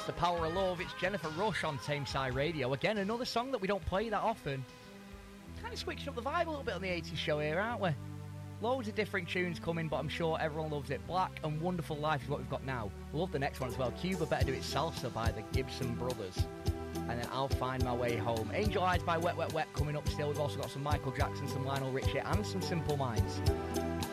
The Power of Love. It's Jennifer Rush on Tameside Radio. Again, another song that we don't play that often. Kind of switching up the vibe a little bit on the 80s show here, aren't we? Loads of different tunes coming, but I'm sure everyone loves it. Black and Wonderful Life is what we've got now. Love the next one as well. Cuba Better Do It Salsa by the Gibson Brothers. And then I'll Find My Way Home. Angel Eyes by Wet Wet Wet coming up still. We've also got some Michael Jackson, some Lionel Richie, and some Simple Minds.